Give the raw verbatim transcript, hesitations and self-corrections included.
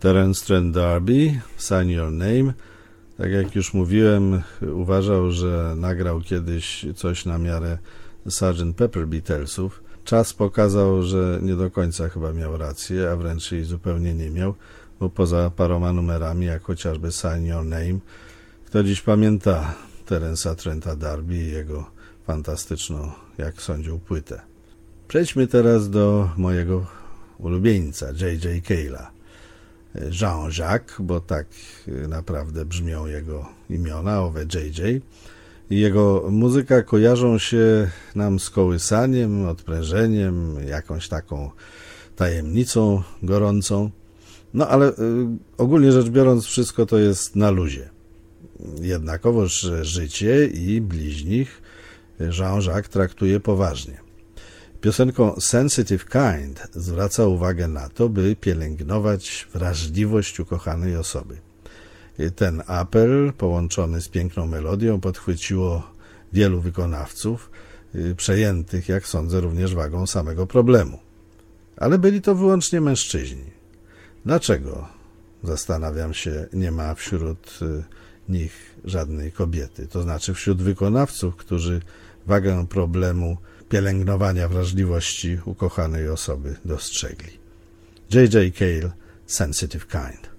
Terence Trent D'Arby, Sign Your Name. Tak jak już mówiłem, uważał, że nagrał kiedyś coś na miarę sergeant Pepper Beatlesów. Czas pokazał, że nie do końca chyba miał rację, a wręcz jej zupełnie nie miał, bo poza paroma numerami, jak chociażby Sign Your Name, kto dziś pamięta Terence'a Trenta D'Arby i jego fantastyczną, jak sądził, płytę. Przejdźmy teraz do mojego ulubieńca, J J Cale'a. Jean-Jacques, bo tak naprawdę brzmią jego imiona, owe J J. Jego muzyka kojarzą się nam z kołysaniem, odprężeniem, jakąś taką tajemnicą gorącą. No ale y, ogólnie rzecz biorąc, wszystko to jest na luzie. Jednakowoż życie i bliźnich Jean-Jacques traktuje poważnie. Piosenką Sensitive Kind zwraca uwagę na to, by pielęgnować wrażliwość ukochanej osoby. Ten apel, połączony z piękną melodią, podchwyciło wielu wykonawców, przejętych, jak sądzę, również wagą samego problemu. Ale byli to wyłącznie mężczyźni. Dlaczego, zastanawiam się, nie ma wśród nich żadnej kobiety? To znaczy wśród wykonawców, którzy wagę problemu pielęgnowania wrażliwości ukochanej osoby dostrzegli. J J Cale, Sensitive Kind.